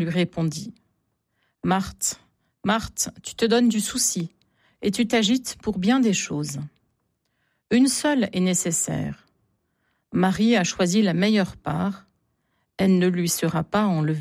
lui répondit : « Marthe, Marthe, tu te donnes du souci, et tu t'agites pour bien des choses. Une seule est nécessaire. Marie a choisi la meilleure part, elle ne lui sera pas enlevée. »